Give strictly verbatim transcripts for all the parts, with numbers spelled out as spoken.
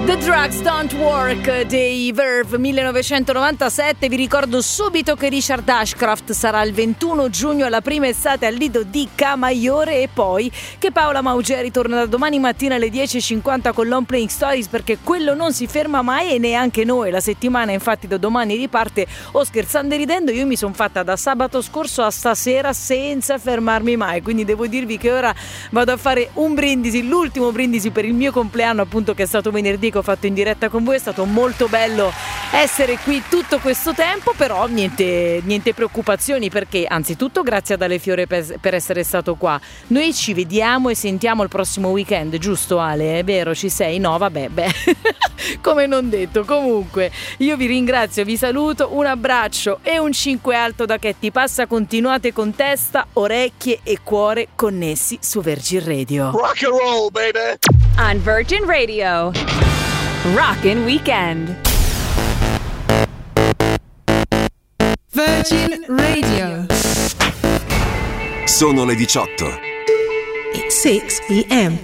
The Drugs Don't Work dei Verve millenovecentonovantasette. Vi ricordo subito che Richard Ashcroft sarà il ventuno giugno alla prima estate al Lido di Camaiore, e poi che Paola Maugeri torna da domani mattina alle dieci e cinquanta con l'Home Playing Stories, perché quello non si ferma mai e neanche noi. La settimana infatti da domani riparte. O scherzando e ridendo, io mi sono fatta da sabato scorso a stasera senza fermarmi mai, quindi devo dirvi che ora vado a fare un brindisi, l'ultimo brindisi per il mio compleanno, appunto, che è stato venerdì, che ho fatto in diretta con voi. È stato molto bello essere qui tutto questo tempo, però niente, niente preoccupazioni, perché anzitutto grazie ad Ale Fiore per, per essere stato qua. Noi ci vediamo e sentiamo il prossimo weekend, giusto Ale? È vero, ci sei? No, vabbè, beh, come non detto. Comunque io vi ringrazio, vi saluto, un abbraccio e un cinque alto da che ti passa. Continuate con testa, orecchie e cuore connessi su Virgin Radio. Rock and roll, baby! On Virgin Radio, Rockin' Weekend. Virgin Radio. Sono le diciotto. It's sei p.m.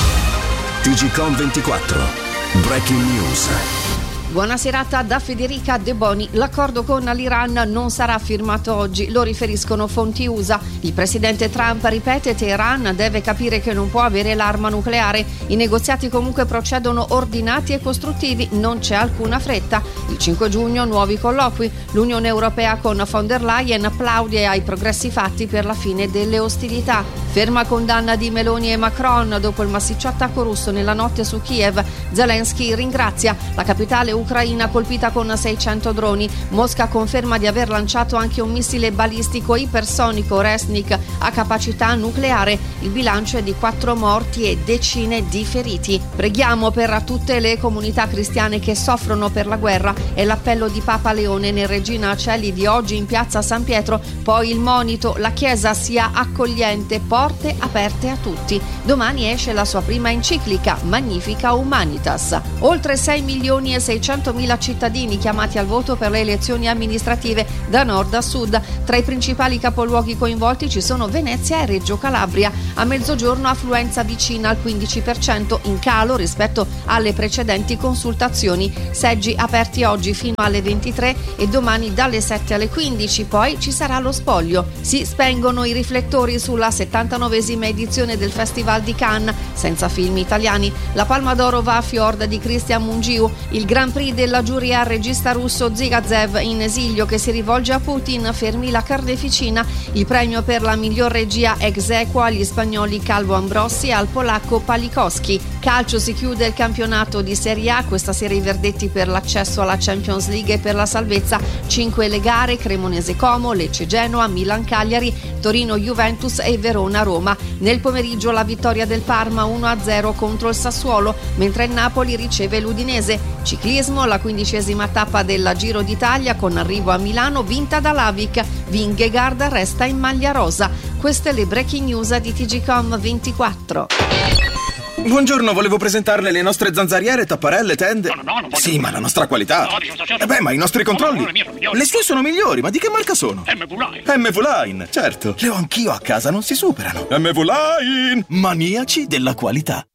T G Com ventiquattro. Breaking News. Buona serata da Federica De Boni. L'accordo con l'Iran non sarà firmato oggi, lo riferiscono fonti U S A. Il presidente Trump ripete: Teheran deve capire che non può avere l'arma nucleare. I negoziati comunque procedono ordinati e costruttivi, non c'è alcuna fretta. Il cinque giugno nuovi colloqui. L'Unione Europea con von der Leyen applaude ai progressi fatti per la fine delle ostilità. Ferma condanna di Meloni e Macron dopo il massiccio attacco russo nella notte su Kiev. Zelensky ringrazia. La capitale ucraina colpita con seicento droni. Mosca conferma di aver lanciato anche un missile balistico ipersonico Resnik a capacità nucleare. Il bilancio è di quattro morti e decine di feriti. Preghiamo per tutte le comunità cristiane che soffrono per la guerra. È l'appello di Papa Leone nel Regina Coeli di oggi in piazza San Pietro. Poi il monito: la Chiesa sia accogliente, porte aperte a tutti. Domani esce la sua prima enciclica, Magnifica Humanitas. Oltre sei milioni e seicentomila cittadini chiamati al voto per le elezioni amministrative da nord a sud. Tra i principali capoluoghi coinvolti ci sono Venezia e Reggio Calabria. A mezzogiorno affluenza vicina al quindici per cento, in calo rispetto alle precedenti consultazioni. Seggi aperti oggi fino alle ventitré e domani dalle sette alle quindici, poi ci sarà lo spoglio. Si spengono i riflettori sulla settantanovesima edizione del Festival di Cannes, senza film italiani. La Palma d'Oro va a Fjord di Cristian Mungiu. Il Grand Prix della giuria al regista russo Zigazev in esilio che si rivolge a Putin: fermi la carneficina. Il premio per la miglior regia ex aequo agli spagnoli Calvo Ambrossi e al polacco Palikowski. Calcio, si chiude il campionato di Serie A, questa sera i verdetti per l'accesso alla Champions League e per la salvezza. Cinque le gare: Cremonese Como, Lecce Genoa, Milan Cagliari, Torino Juventus e Verona Roma. Nel pomeriggio la vittoria del Parma uno a zero contro il Sassuolo, mentre il Napoli riceve l'Udinese. Ciclismo, la quindicesima tappa del Giro d'Italia con arrivo a Milano vinta da Lavic. Vingegaard resta in maglia rosa. Queste le breaking news di T G Com ventiquattro. Buongiorno, volevo presentarle le nostre zanzariere, tapparelle, tende. No, no, no, non voglio. Sì, ma la nostra qualità. No, dico, certo. Eh beh, ma i nostri controlli. No, no, le mie sono migliori. Le sue sono migliori, ma di che marca sono? M V Line. M V Line, certo. Le ho anch'io a casa, non si superano. M V Line, maniaci della qualità.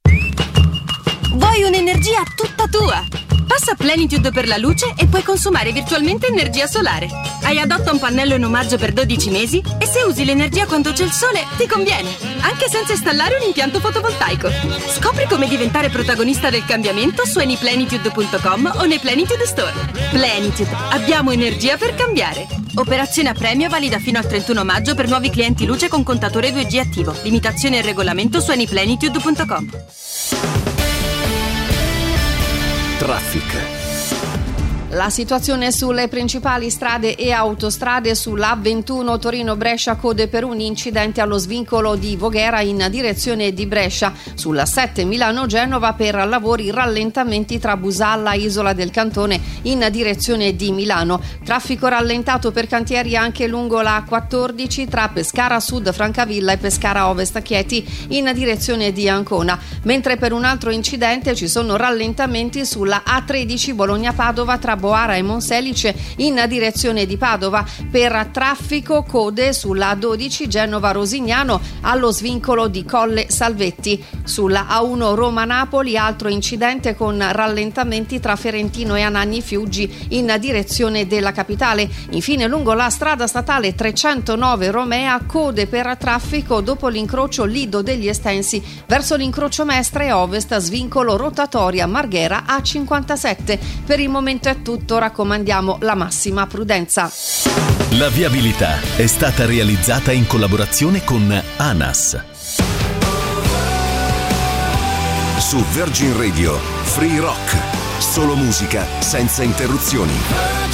Vuoi un'energia tutta tua? Passa Plenitude per la luce e puoi consumare virtualmente energia solare. Hai adotta un pannello in omaggio per dodici mesi e se usi l'energia quando c'è il sole ti conviene, anche senza installare un impianto fotovoltaico. Scopri come diventare protagonista del cambiamento su anyplenitude punto com o nei Plenitude Store. Plenitude, abbiamo energia per cambiare. Operazione a premio valida fino al trentuno maggio per nuovi clienti luce con contatore due G attivo. Limitazioni e regolamento su anyplenitude punto com. Traffic. La situazione sulle principali strade e autostrade: sulla A ventuno Torino-Brescia code per un incidente allo svincolo di Voghera in direzione di Brescia. Sulla sette Milano-Genova per lavori, rallentamenti tra Busalla e Isola del Cantone in direzione di Milano. Traffico rallentato per cantieri anche lungo la A quattordici tra Pescara Sud Francavilla e Pescara Ovest Chieti in direzione di Ancona. Mentre per un altro incidente ci sono rallentamenti sulla A tredici Bologna-Padova tra Boara e Monselice in direzione di Padova. Per traffico code sulla A dodici Genova-Rosignano allo svincolo di Colle Salvetti. Sulla A uno Roma-Napoli altro incidente con rallentamenti tra Ferentino e Anagni Fiuggi in direzione della capitale. Infine lungo la strada statale trecentonove Romea code per traffico dopo l'incrocio Lido degli Estensi verso l'incrocio Mestre Ovest, svincolo rotatoria Marghera A cinquantasette. Per il momento è tutto, raccomandiamo la massima prudenza. La viabilità è stata realizzata in collaborazione con ANAS. Su Virgin Radio, Free Rock, solo musica senza interruzioni.